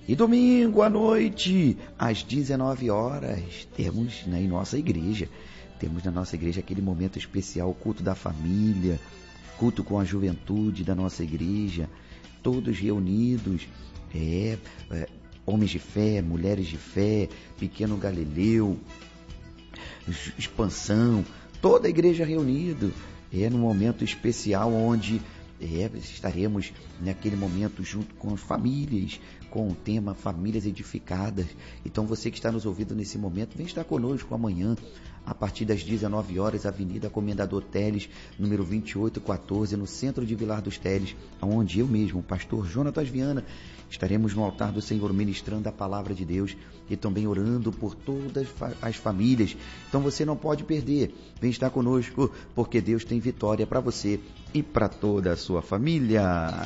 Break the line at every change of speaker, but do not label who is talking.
E domingo à noite, às 19 horas, temos em nossa igreja. Temos na nossa igreja aquele momento especial, culto da família, culto com a juventude da nossa igreja, todos reunidos, homens de fé, mulheres de fé, Pequeno Galileu, Expansão, toda a igreja reunida. Num momento especial onde estaremos naquele momento junto com as famílias, com o tema Famílias Edificadas. Então você que está nos ouvindo nesse momento, vem estar conosco amanhã, a partir das 19 horas, Avenida Comendador Teles, número 2814, no centro de Vilar dos Teles, onde eu mesmo, o pastor Jonatas Viana, estaremos no altar do Senhor ministrando a palavra de Deus e também orando por todas as famílias. Então você não pode perder, vem estar conosco, porque Deus tem vitória para você e para toda a sua família.